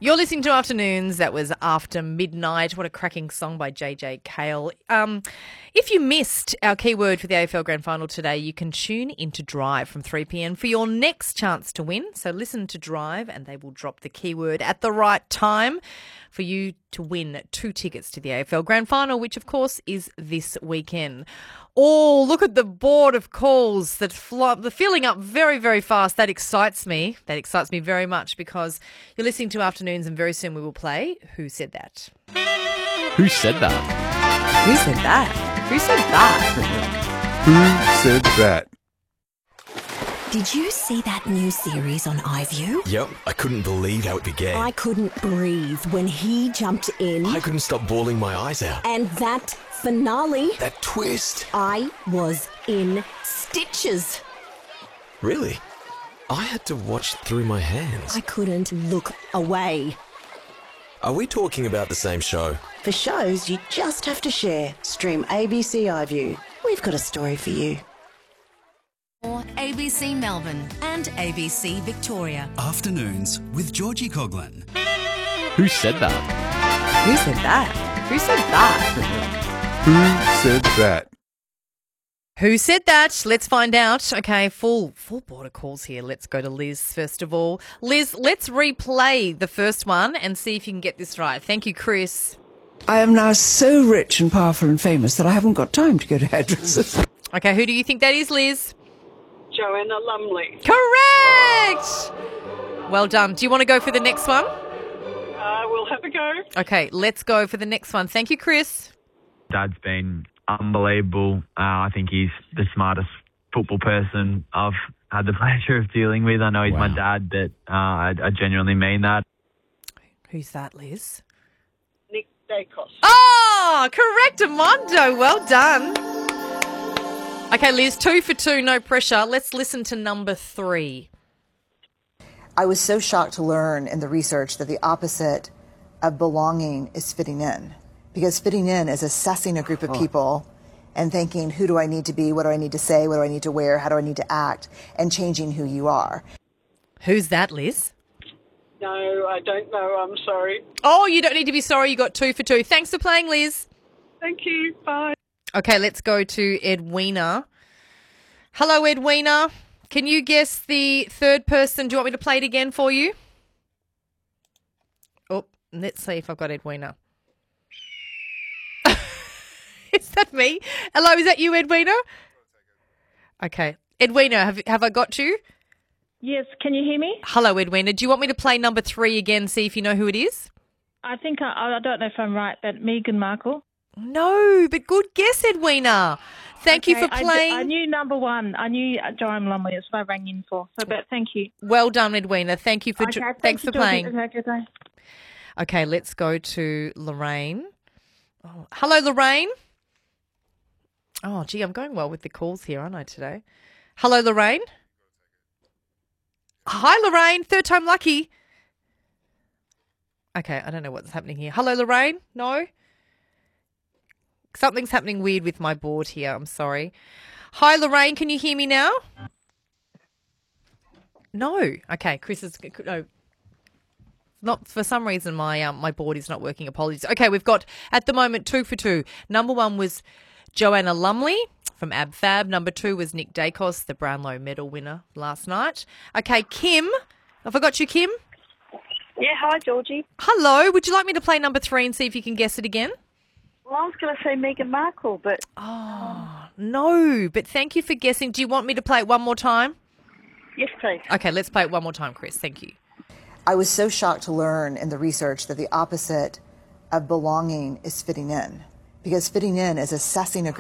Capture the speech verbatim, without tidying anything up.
You're listening to Afternoons. That was After Midnight. What a cracking song by J J Cale. Um, if you missed our keyword for the A F L Grand Final today, you can tune into Drive from three p.m. for your next chance to win. So listen to Drive and they will drop the keyword at the right time for you to win two tickets to the A F L Grand Final, which of course is this weekend. Oh, look at the board of calls that fly, they're filling up very, very fast. That excites me. That excites me very much because you're listening to Afternoons and very soon we will play Who Said That? Who said that? Who said that? Who said that? Who said that? Did you see that new series on iView? Yep, I couldn't believe how it began. I couldn't breathe when he jumped in. I couldn't stop bawling my eyes out. And that finale. That twist. I was in stitches. Really? I had to watch through my hands. I couldn't look away. Are we talking about the same show? For shows you just have to share, stream A B C iView. We've got a story for you. A B C Melbourne and A B C Victoria. Afternoons with Georgie Coughlin. Who said that? Who said that? Who said that? Who said that? Who said that? Let's find out. Okay, full full border calls here. Let's go to Liz first of all. Liz, let's replay the first one and see if you can get this right. Thank you, Chris. I am now so rich and powerful and famous that I haven't got time to go to hairdressers. Okay, who do you think that is, Liz? Joanna Lumley. Correct! Well done. Do you want to go for the next one? Uh, we'll have a go. Okay, let's go for the next one. Thank you, Chris. Dad's been unbelievable. Uh, I think he's the smartest football person I've had the pleasure of dealing with. I know he's Wow. my dad, but uh, I, I genuinely mean that. Who's that, Liz? Nick Dacos. Oh, correct, Armando. Well done. Okay, Liz, two for two, no pressure. Let's listen to number three. I was so shocked to learn in the research that the opposite of belonging is fitting in. Because fitting in is assessing a group of people and thinking, who do I need to be? What do I need to say? What do I need to wear? How do I need to act? And changing who you are. Who's that, Liz? No, I don't know. I'm sorry. Oh, you don't need to be sorry. You got two for two. Thanks for playing, Liz. Thank you. Bye. Okay, let's go to Edwina. Hello, Edwina. Can you guess the third person? Do you want me to play it again for you? Oh, let's see if I've got Edwina. Is that me? Hello, is that you, Edwina? Okay. Edwina, have, have I got you? Yes, can you hear me? Hello, Edwina. Do you want me to play number three again, see if you know who it is? I think, I, I don't know if I'm right, but Meghan Markle. No, but good guess, Edwina. Thank Okay, you for I, playing. I knew number one. I knew uh, Joanne Lumley. That's what I rang in for. So, but thank you. Well done, Edwina. Thank you for Okay, thanks, thank for you, Georgie. playing. Okay, good day. Okay, let's go to Lorraine. Oh, hello, Lorraine. Oh, gee, I'm going well with the calls here, aren't I, today? Hello, Lorraine. Hi, Lorraine. Third time lucky. Okay, I don't know what's happening here. Hello, Lorraine. No? Something's happening weird with my board here. I'm sorry. Hi, Lorraine. Can you hear me now? No. Okay, Chris is... No. Not for some reason my um, my board is not working. Apologies. Okay, we've got at the moment two for two. Number one was Joanna Lumley from Ab Fab. Number two was Nick Dacos, the Brownlow medal winner last night. Okay, Kim. Have I got you, Kim? Yeah, hi, Georgie. Hello. Would you like me to play number three and see if you can guess it again? Well, I was going to say Meghan Markle, but... Oh, no. But thank you for guessing. Do you want me to play it one more time? Yes, please. Okay, let's play it one more time, Chris. Thank you. I was so shocked to learn in the research that the opposite of belonging is fitting in. Because fitting in is assessing a